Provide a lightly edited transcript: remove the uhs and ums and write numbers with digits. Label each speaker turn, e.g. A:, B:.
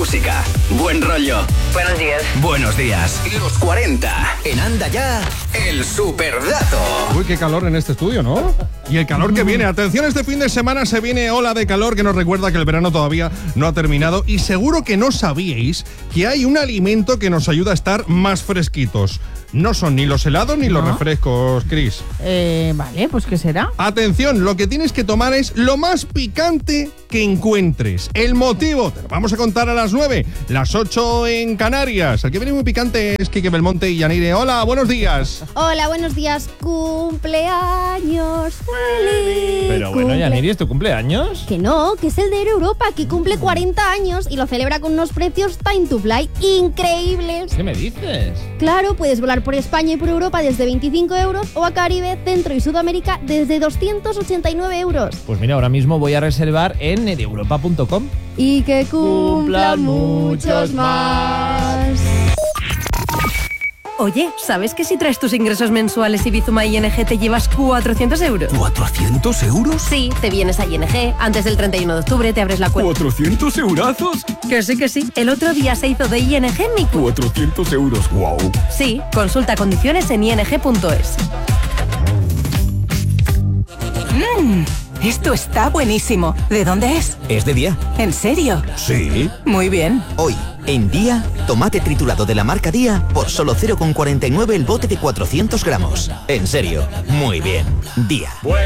A: música, buen rollo.
B: Buenos días.
A: Buenos días. Los 40. En Anda Ya, el superdato.
C: Uy, qué calor en este estudio, ¿no? Y el calor que viene. Atención, este fin de semana se viene ola de calor que nos recuerda que el verano todavía no ha terminado. Y seguro que no sabíais que hay un alimento que nos ayuda a estar más fresquitos. No son ni los helados ni los refrescos, Chris.
D: Vale, pues ¿qué será?
C: Atención, lo que tienes que tomar es lo más picante que encuentres. El motivo, te lo vamos a contar a las 9, las 8 en Canarias. El que viene muy picante es Quique Belmonte y Yanire. Hola, buenos días.
E: Hola, buenos días. Cumpleaños feliz.
F: Pero bueno, Yanire, ¿es tu cumpleaños?
E: Que no, que es el de Europa, que cumple 40 años y lo celebra con unos precios time to fly increíbles.
F: ¿Qué me dices?
E: Claro, puedes volar por España y por Europa desde 25 euros o a Caribe, Centro y Sudamérica desde 289 euros.
F: Pues mira, ahora mismo voy a reservar en edeuropa.com.
E: Y que cumplan muchos más.
G: Oye, ¿sabes que si traes tus ingresos mensuales y Bizuma ING te llevas 400 euros?
A: ¿400 euros?
G: Sí, te vienes a ING, antes del 31 de octubre te abres la cuenta.
A: ¿400 eurazos?
G: Que sí. El otro día se hizo de ING mi cuenta.
A: 400 euros, wow.
G: Sí, consulta condiciones en ing.es.
H: Esto está buenísimo. ¿De dónde es?
A: ¿Es de Día?
H: ¿En serio?
A: Sí.
H: Muy bien.
I: Hoy, en Día, tomate triturado de la marca Día por solo 0,49 el bote de 400 gramos. En serio, muy bien. Día.